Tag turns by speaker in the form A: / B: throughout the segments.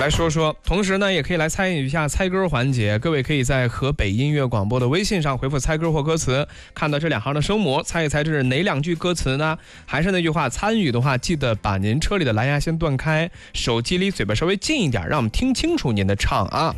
A: 来说说，同时呢，也可以来参与一下猜歌环节。各位可以在河北音乐广播的微信上回复猜歌或歌词，看到这2行的声模，猜一猜这是哪2句歌词呢？还是那句话，参与的话记得把您车里的蓝牙先断开，手机离嘴巴稍微近一点，让我们听清楚您的唱啊。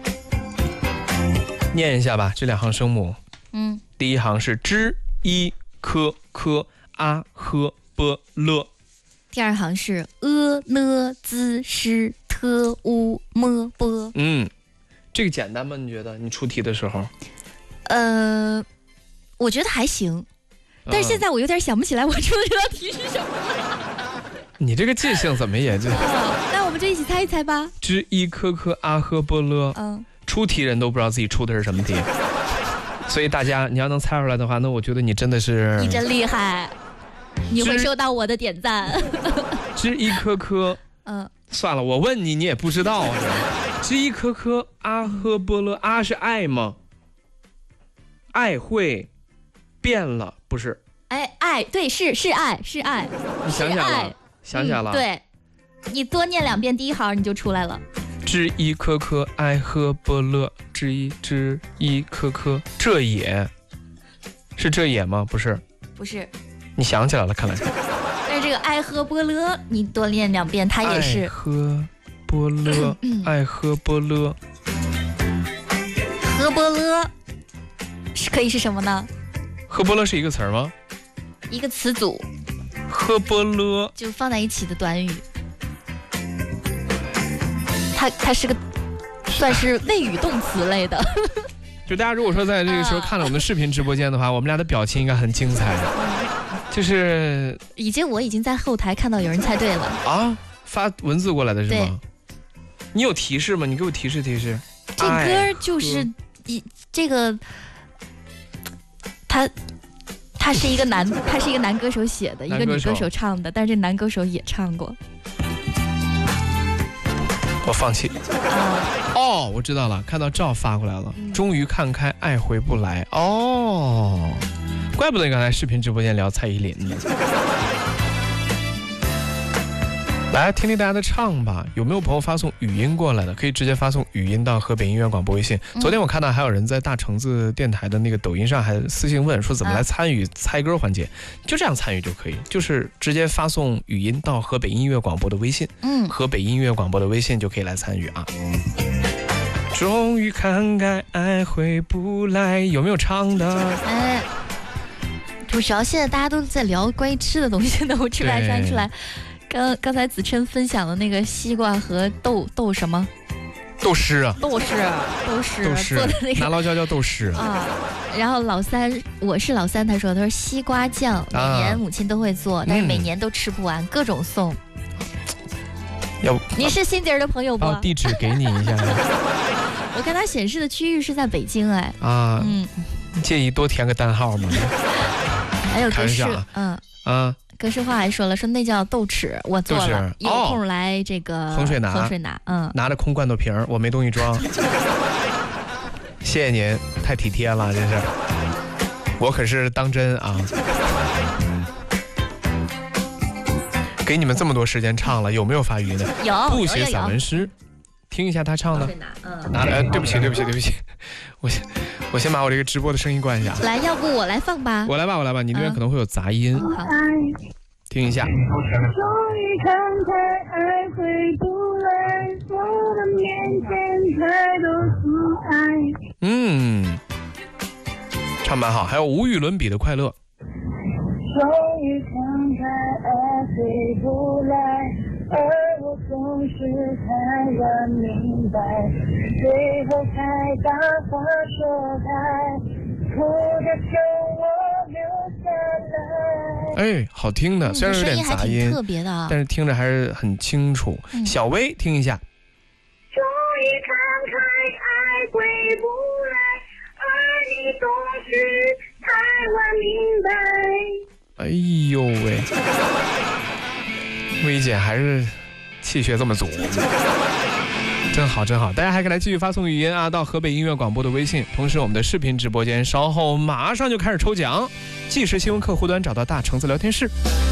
A: 念一下吧，这2行声母。第一行是知一科科啊呵波勒，
B: 第2行是呢兹诗特乌么波。
A: 这个简单吗？你觉得你出题的时候？
B: 我觉得还行，但是现在我有点想不起来我出的这道题是什么了。
A: 你这个记性怎么也就……
B: 那我们就一起猜一猜吧。
A: 知一科科啊呵波勒，出题人都不知道自己出的是什么题，所以大家你要能猜出来的话，那我觉得你真的是
B: 你真厉害，你会收到我的点赞。
A: 知一科科，算了，我问你，你也不知道啊。知一科科啊呵波勒，啊是爱吗？爱会变了，不是？
B: 爱，对，是爱，是爱。
A: 你想起来了？想起来了。
B: 对，你多念2遍第1行你就出来了。
A: 知一科科爱呵波勒，知一科科，这也是这也吗？不是，
B: 不是。
A: 你想起来了，看来。
B: 但是这个爱呵波勒，你多念2遍，它也是。
A: 爱呵波勒，爱呵波勒，
B: 呵波勒是可以是什么呢？
A: 呵波勒是一个词儿吗？
B: 一个词组。
A: 呵波勒
B: 就放在一起的短语。它是个算是谓语动词类的。
A: 就大家如果说在这个时候看了我们的视频直播间的话，我们俩的表情应该很精彩。就是
B: 我已经在后台看到有人猜对了
A: 啊，发文字过来的是吗？你有提示吗？你给我提示。
B: 这歌就是这个，他是一个男歌手写的，一个女歌手唱的，但是这男歌手也唱过。
A: 我放弃。我知道了，看到赵发过来了，终于看开，爱回不来。怪不得你刚才视频直播间聊蔡依林呢。来听听大家的唱吧，有没有朋友发送语音过来的？可以直接发送语音到河北音乐广播微信。昨天我看到还有人在大橙子电台的那个抖音上还私信问说怎么来参与猜歌环节，就这样参与就可以，就是直接发送语音到河北音乐广播的微信，河北音乐广播的微信就可以来参与啊。终于看开，爱回不来，有没有唱的？
B: 主要现在大家都在聊关于吃的东西呢，我吃不出来。刚才子琛分享的那个西瓜和豆什么？
A: 豆豉啊，
B: 豆豉做的那个
A: 拿辣椒叫豆豉
B: 啊。然后我是老三，他说西瓜酱每年母亲都会做，但是每年都吃不完，各种送。你是心底的朋友不？
A: 地址给你一下。
B: 我看它显示的区域是在北京
A: 介意多填个单号吗？
B: 还有格式，格式化还说了，说那叫豆豉，我做了，有空来这个
A: 衡水拿，拿着空罐头瓶，我没东西装。谢谢您，太体贴了，真是，我可是当真啊。给你们这么多时间唱了，有没有发语音的？
B: 有。
A: 不写散文诗，听一下他唱的。对不起，我先把我这个直播的声音关一下。
B: 来，要不我来放吧。
A: 我来吧，你那边可能会有杂音。
B: 好，
A: 听一下。唱蛮好，还有无与伦比的快乐。终于看开，爱回不来，而我总是太晚明白，最后才把话说开，哭着求我留下来。好听的，虽然有点杂音，
B: 特别的，
A: 但是听着还是很清楚。小薇，听一下。
C: 终于看开，爱回不来，而你总是太晚明白。
A: 哎呦喂，薇姐还是气血这么足，真好。大家还可以来继续发送语音到河北音乐广播的微信，同时我们的视频直播间稍后马上就开始抽奖，即时新闻客户端找到大橙子聊天室。